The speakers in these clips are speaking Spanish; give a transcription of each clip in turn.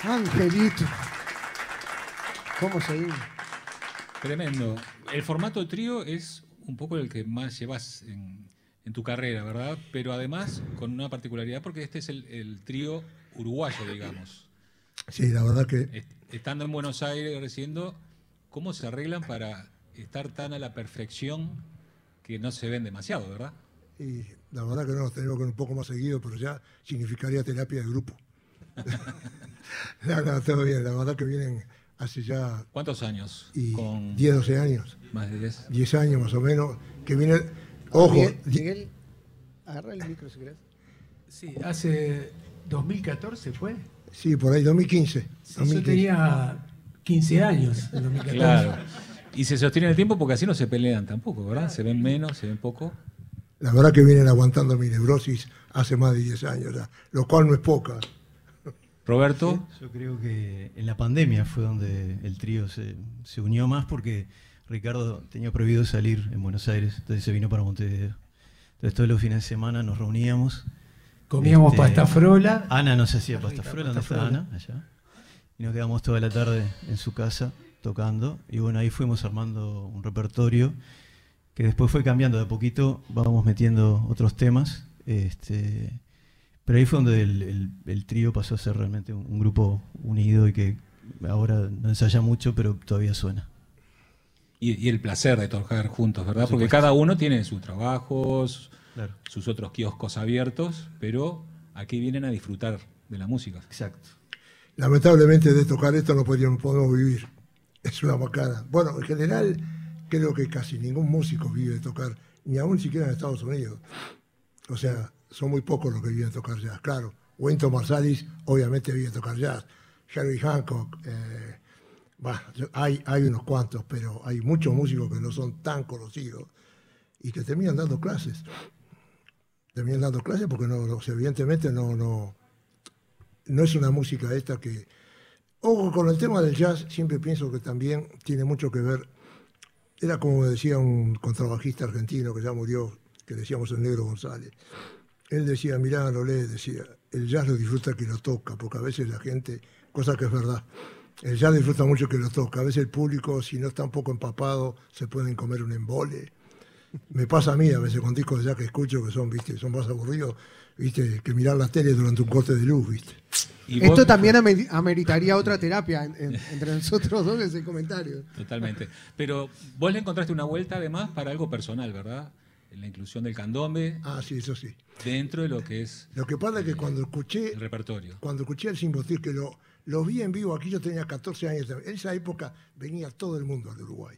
Angelito. ¿Cómo seguimos? Tremendo. El formato trío es un poco el que más llevas en tu carrera, ¿verdad? Pero además con una particularidad porque este es el trío uruguayo, digamos. Sí, la verdad que... Estando en Buenos Aires residiendo, ¿cómo se arreglan para estar tan a la perfección que no se ven demasiado, verdad? Y la verdad que no, nos tenemos que ir un poco más seguido, pero ya significaría terapia de grupo. No, todo bien, la verdad que vienen hace ya... ¿Cuántos años? Y Con 10, 12 años. más de 10. 10 años más o menos, que vienen... Ojo, Miguel, agarra el micro si querés. Sí, hace 2014 fue. sí, por ahí, 2015. Sí, 2015. yo tenía 15 años en 2014. Claro. Y se sostiene el tiempo porque así no se pelean tampoco, ¿verdad? Se ven menos, se ven poco. La verdad que vienen aguantando mi neurosis hace más de 10 años ya, lo cual no es poca. Roberto. Yo creo que en la pandemia fue donde el trío se unió más porque Ricardo tenía prohibido salir en Buenos Aires, entonces se vino para Montevideo. Entonces todos los fines de semana nos reuníamos. Comíamos pasta frola. Ana nos hacía pasta frola, ¿dónde está frola. Ana? Allá. Y nos quedamos toda la tarde en su casa tocando. Y bueno, ahí fuimos armando un repertorio que después fue cambiando de a poquito, vamos metiendo otros temas. Pero ahí fue donde el trío pasó a ser realmente un grupo unido y que ahora no ensaya mucho, pero todavía suena. Y el placer de tocar juntos, ¿verdad? Por Porque supuesto. cada uno tiene sus trabajos, Claro. sus otros kioscos abiertos, pero aquí vienen a disfrutar de la música. Exacto. Lamentablemente de tocar esto no podemos vivir. Es una macana. Bueno, en general creo que casi ningún músico vive de tocar, ni aún siquiera en Estados Unidos. O sea, son muy pocos los que viven de tocar jazz. Claro, Wynton Marsalis obviamente vive de tocar jazz. Herbie Hancock, hay unos cuantos, pero hay muchos músicos que no son tan conocidos y que terminan dando clases. Terminan dando clases porque evidentemente no es una música esta que... Ojo, con el tema del jazz siempre pienso que también tiene mucho que ver. Era como me decía un contrabajista argentino que ya murió, que decíamos el Negro González. Él decía, mirá, Lolé, decía, el jazz lo disfruta el que lo toca, porque a veces la gente, cosa que es verdad, el jazz disfruta mucho el que lo toca. A veces el público, si no está un poco empapado, se pueden comer un embole. Me pasa a mí a veces con discos de jazz que escucho que son más aburridos, ¿viste? Que mirar la tele durante un corte de luz, ¿viste? Y Esto vos- también ameritaría otra terapia entre nosotros dos, ese comentario. Totalmente. Pero vos le encontraste una vuelta además para algo personal, ¿verdad? En la inclusión del candombe Ah, sí, eso sí. dentro de lo que es Lo que pasa es que cuando el repertorio. escuché el Simbotir, que lo vi en vivo, aquí yo tenía 14 años, en esa época venía todo el mundo al Uruguay.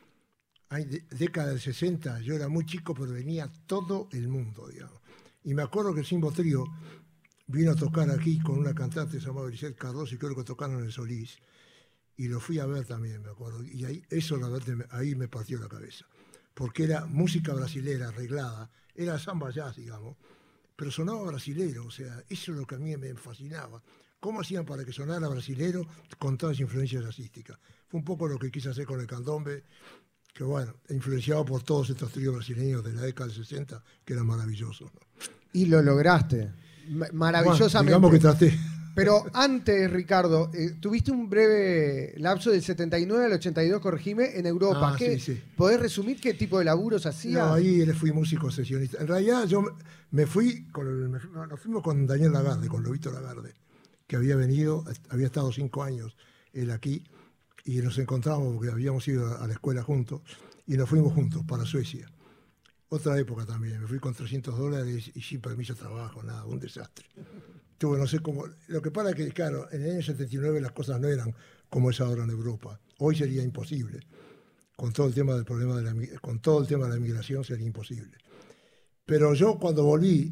Década del 60, yo era muy chico, pero venía todo el mundo, digamos. Y me acuerdo que el Simbo Trío vino a tocar aquí con una cantante llamada Lisette Cardoso y creo que tocaron en el Solís. Y lo fui a ver también, me acuerdo. Y ahí me partió la cabeza. Porque era música brasilera arreglada, era samba jazz, digamos, pero sonaba brasilero, o sea, eso es lo que a mí me fascinaba. ¿Cómo hacían para que sonara brasilero con todas las influencias jazzísticas? Fue un poco lo que quise hacer con el candombe, que bueno, influenciado por todos estos tríos brasileños de la década del 60, que eran maravillosos, ¿no? Y lo lograste. Maravillosamente. Bueno, digamos que traté. Pero antes, Ricardo, tuviste un breve lapso del 79 al 82, corregime, en Europa. Ah, sí. ¿Podés resumir qué tipo de laburos hacías? No, ahí fui músico sesionista. En realidad yo me fui, nos fuimos con Daniel Lagarde, con Lobito Lagarde, que había venido, había estado 5 años él aquí, y nos encontramos porque habíamos ido a la escuela juntos, y nos fuimos juntos para Suecia. Otra época también, me fui con $300 y sin permiso de trabajo, nada, un desastre. Tuve, no sé cómo, lo que pasa es que, claro, en el año 79 las cosas no eran como es ahora en Europa. Hoy sería imposible. Con todo el tema del problema con todo el tema de la migración sería imposible. Pero yo cuando volví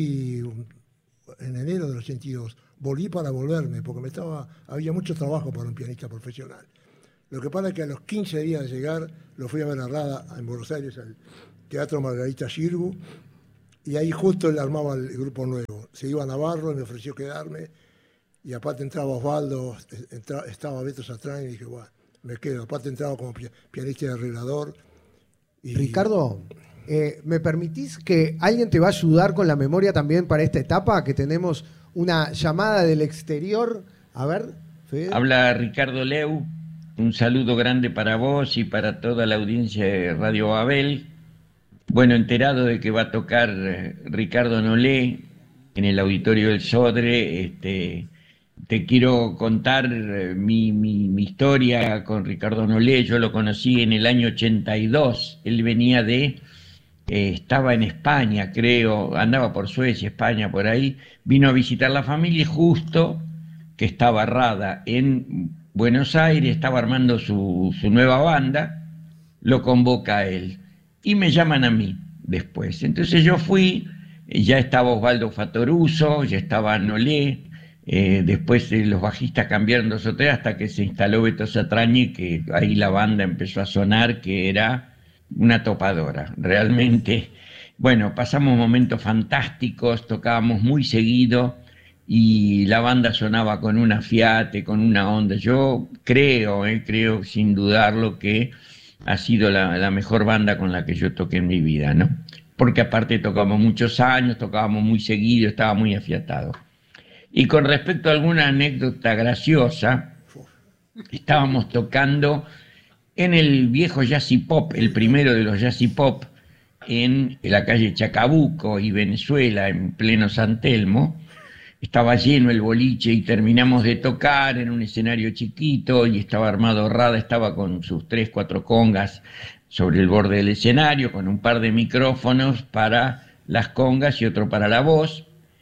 en enero del 82, volví para volverme, porque había mucho trabajo para un pianista profesional. Lo que pasa es que a los 15 días de llegar, lo fui a ver a Rada en Buenos Aires, al Teatro Margarita Xirgu, y ahí justo él armaba el grupo nuevo. Se iba a Navarro y me ofreció quedarme, y aparte entraba Osvaldo, estaba Beto Satrán, y dije, bueno, me quedo. Aparte entraba como pianista y arreglador. Y... Ricardo, ¿me permitís que alguien te va a ayudar con la memoria también para esta etapa? Que tenemos una llamada del exterior A ver, Fede. Habla Ricardo Leu. Un saludo grande para vos y para toda la audiencia de Radio Babel. Bueno, enterado de que va a tocar Ricardo Nolé en el auditorio del Sodre, te quiero contar mi historia con Ricardo Nolé. Yo lo conocí en el año 82. Él venía estaba en España, creo, andaba por Suecia, España, por ahí. Vino a visitar la familia y justo que estaba Rada en Buenos Aires, estaba armando su nueva banda, lo convoca a él. Y me llaman a mí después. Entonces yo fui, ya estaba Osvaldo Fatoruso, ya estaba Nolé, después los bajistas cambiaron 2 o 3 hasta que se instaló Beto Satrañi, que ahí la banda empezó a sonar, que era una topadora, realmente. Bueno, pasamos momentos fantásticos, tocábamos muy seguido y la banda sonaba con una fiate, con una onda. Yo creo sin dudarlo que ha sido la mejor banda con la que yo toqué en mi vida, ¿no? Porque aparte tocamos muchos años, tocábamos muy seguido, estaba muy afiatado. Y con respecto a alguna anécdota graciosa, estábamos tocando en el viejo Jazz y Pop, el primero de los Jazz y Pop, en la calle Chacabuco y Venezuela, en pleno San Telmo. Estaba lleno el boliche y terminamos de tocar en un escenario chiquito y estaba armado Rada, estaba con sus 3, 4 congas sobre el borde del escenario, con un par de micrófonos para las congas y otro para la voz.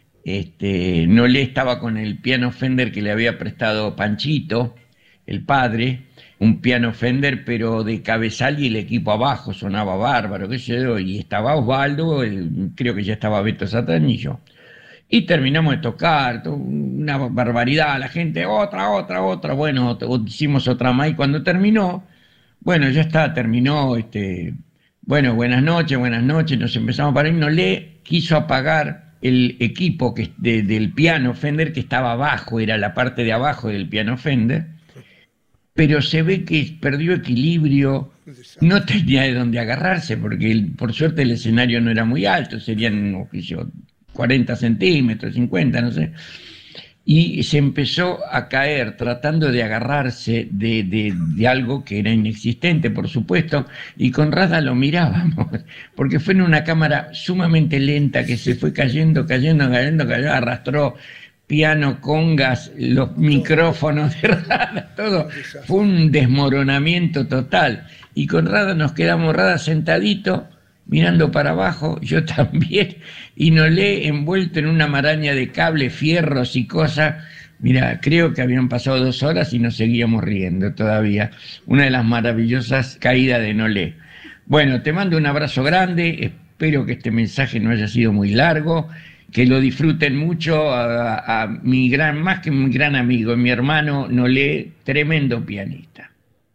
Nolé estaba con el piano Fender que le había prestado Panchito, el padre, un piano Fender pero de cabezal y el equipo abajo, sonaba bárbaro, qué sé yo, y estaba Osvaldo, creo que ya estaba Beto Satrañi y yo. Y terminamos de tocar, una barbaridad, la gente, otra, bueno, hicimos otra más y cuando terminó, bueno, ya está, terminó, bueno, buenas noches, nos empezamos para ir, Nolé quiso apagar el equipo del piano Fender que estaba abajo, era la parte de abajo del piano Fender, pero se ve que perdió equilibrio, no tenía de dónde agarrarse, porque por suerte el escenario no era muy alto, serían, qué sé yo, 40 centímetros, 50, no sé, y se empezó a caer tratando de agarrarse de algo que era inexistente, por supuesto, y con Rada lo mirábamos, porque fue en una cámara sumamente lenta que se fue cayendo, arrastró piano, congas, los micrófonos de Rada, todo, fue un desmoronamiento total, y con Rada nos quedamos, Rada sentadito, mirando para abajo, yo también, y Nolé envuelto en una maraña de cables, fierros y cosas. Mira, creo que habían pasado 2 horas y nos seguíamos riendo todavía. Una de las maravillosas caídas de Nolé. Bueno, te mando un abrazo grande, espero que este mensaje no haya sido muy largo, que lo disfruten mucho a más que mi gran amigo, mi hermano Nolé, tremendo pianista.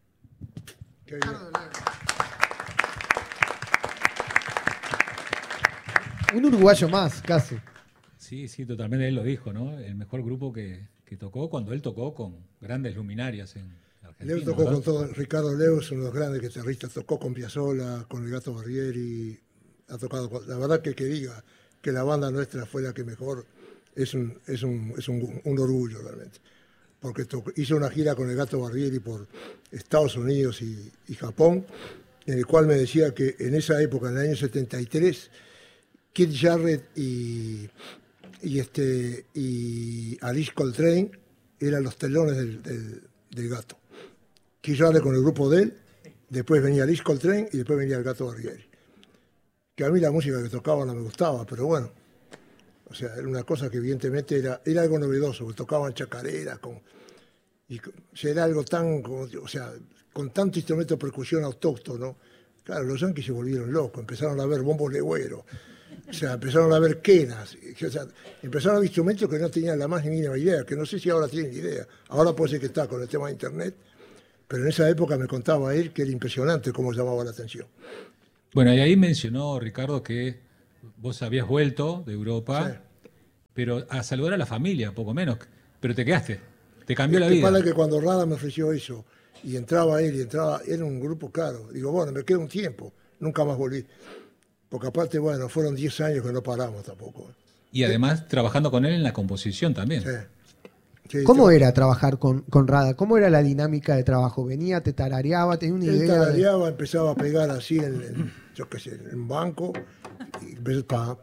Qué bien. Un uruguayo más, casi. Sí, totalmente, él lo dijo, ¿no? El mejor grupo que tocó cuando él tocó con grandes luminarias en Argentina. Leo tocó con todo, Ricardo Leo es uno de los grandes guitarristas, tocó con Piazzolla, con el Gato Barbieri, ha tocado la verdad que diga que la banda nuestra fue la que mejor, es un orgullo realmente. Porque hizo una gira con el Gato Barbieri por Estados Unidos y Japón, en el cual me decía que en esa época, en el año 73, Keith Jarrett y Alice Coltrane eran los telones del Gato. Keith Jarrett con el grupo de él, después venía Alice Coltrane y después venía el Gato Barbieri. Que a mí la música que tocaba no me gustaba, pero bueno, o sea, era una cosa que evidentemente era algo novedoso, que tocaban chacareras, era algo tan, o sea, con tanto instrumento de percusión autóctono. Claro, los yanquis se volvieron locos, empezaron a ver bombos legüeros. O sea, empezaron a ver quenas, o sea, empezaron a ver instrumentos que no tenían la más ni mínima idea, que no sé si ahora tienen idea. Ahora puede ser que está con el tema de internet, pero en esa época me contaba él que era impresionante cómo llamaba la atención. Bueno, y ahí mencionó Ricardo que vos habías vuelto de Europa, sí, pero a saludar a la familia, poco menos, pero te quedaste, te cambió la vida. Pasa que cuando Rada me ofreció eso, y entraba él, era un grupo caro, digo, bueno, me queda un tiempo, nunca más volví. Porque aparte, bueno, fueron 10 años que no paramos tampoco. Y además trabajando con él en la composición también. Sí, ¿Cómo era trabajar con Rada? ¿Cómo era la dinámica de trabajo? ¿Venía, te tarareaba, tenía una Él idea? tarareaba, empezaba a pegar así yo qué sé, en un banco, y empezaba,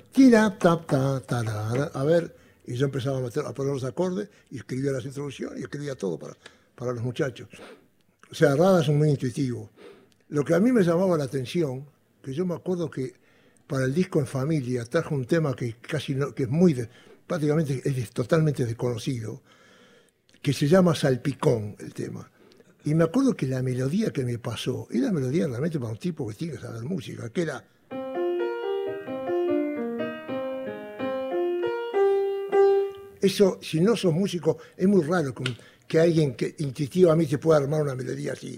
a ver, y yo empezaba a poner los acordes, y escribía las introducciones, y escribía todo para los muchachos. O sea, Rada es muy intuitivo. Lo que a mí me llamaba la atención, que yo me acuerdo que para el disco En Familia trajo un tema que casi no, que es prácticamente es totalmente desconocido, que se llama Salpicón, el tema. Y me acuerdo que la melodía que me pasó, era melodía realmente para un tipo que tiene que saber música, que era... Eso, si no sos músico, es muy raro que alguien que intuitivamente pueda armar una melodía así.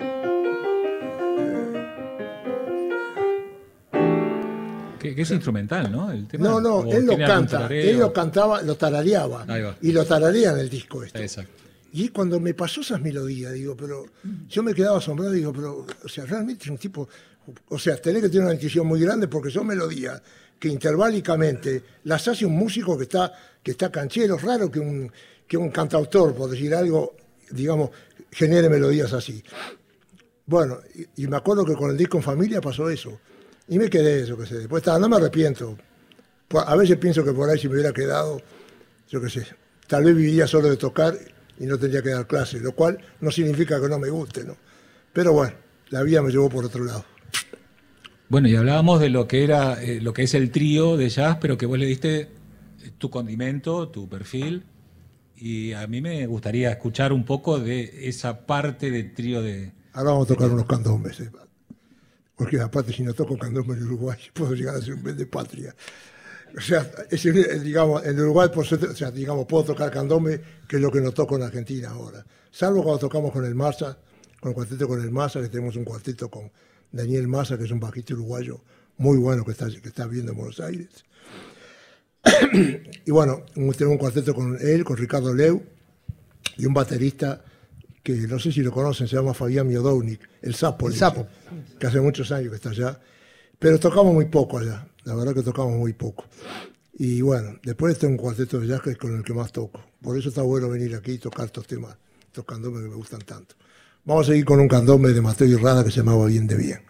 Que es instrumental, ¿no? El tema, No, él lo canta, él lo cantaba, lo tarareaba, Ahí va. y lo tararea en el disco esto. Exacto. Y cuando me pasó esas melodías, digo, pero yo me quedaba asombrado, digo, pero, o sea, realmente es un tipo, o sea, tenés que tener una intuición muy grande porque son melodías que intervalicamente las hace un músico que está canchero. Es raro que un cantautor, por decir algo, digamos, genere melodías así. Bueno, y me acuerdo que con el disco En Familia pasó eso. Y me quedé, yo qué sé. Después no me arrepiento. A veces pienso que por ahí si me hubiera quedado, yo qué sé, tal vez viviría solo de tocar y no tendría que dar clases, lo cual no significa que no me guste, ¿no? Pero bueno, la vida me llevó por otro lado. Bueno, y hablábamos de lo que era, lo que es el trío de jazz, pero que vos le diste tu condimento, tu perfil, y a mí me gustaría escuchar un poco de esa parte del trío de... Ahora vamos a tocar unos candombes, porque aparte si no toco candombe en Uruguay puedo llegar a ser un de patria. O sea, digamos, en Uruguay puedo tocar candombe, que es lo que no toco en Argentina ahora. Salvo cuando tocamos con el Massa, con el cuarteto con el Massa, que tenemos un cuarteto con Daniel Massa, que es un bajista uruguayo muy bueno que está viviendo en Buenos Aires. Y bueno, tenemos un cuarteto con él, con Ricardo Leu, y un baterista que no sé si lo conocen, se llama Fabián Miodownik, el Sapo. El Sapo. Que hace muchos años que está allá. Pero tocamos muy poco allá, la verdad que tocamos muy poco. Y bueno, después tengo un cuarteto de jazz que es con el que más toco. Por eso está bueno venir aquí y tocar estos temas, estos candombes que me gustan tanto. Vamos a seguir con un candombe de Mateo y Rada que se llamaba Bien de Bien.